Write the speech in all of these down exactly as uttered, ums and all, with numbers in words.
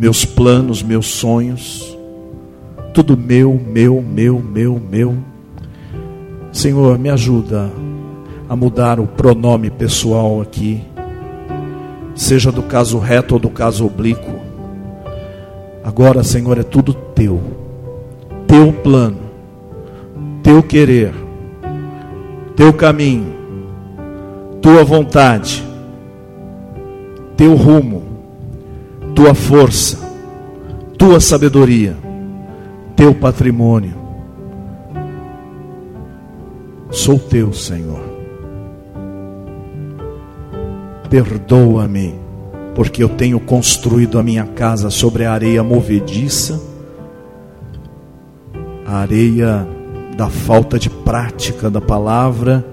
meus planos, meus sonhos, tudo meu, meu, meu, meu, meu. Senhor, me ajuda a mudar o pronome pessoal aqui, seja do caso reto ou do caso oblíquo. Agora, Senhor, é tudo teu, teu plano, teu querer, teu caminho, tua vontade, teu rumo, tua força, tua sabedoria, teu patrimônio. Sou teu, Senhor. Perdoa-me, porque eu tenho construído a minha casa sobre a areia movediça, a areia da falta de prática da palavra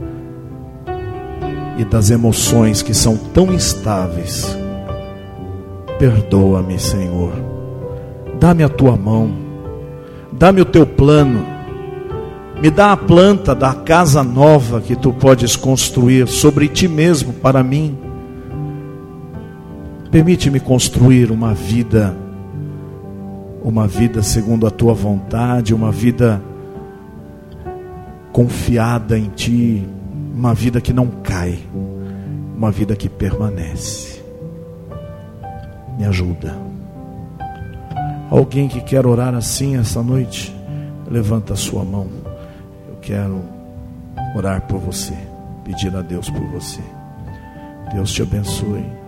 e das emoções que são tão instáveis. Perdoa-me, Senhor. Dá-me a tua mão, dá-me o teu plano, me dá a planta da casa nova que tu podes construir sobre ti mesmo para mim. Permite-me construir uma vida, uma vida segundo a tua vontade, uma vida confiada em ti, uma vida que não cai, uma vida que permanece. Me ajuda. Alguém que quer orar assim essa noite, levanta a sua mão. Eu quero orar por você, pedir a Deus por você. Deus te abençoe.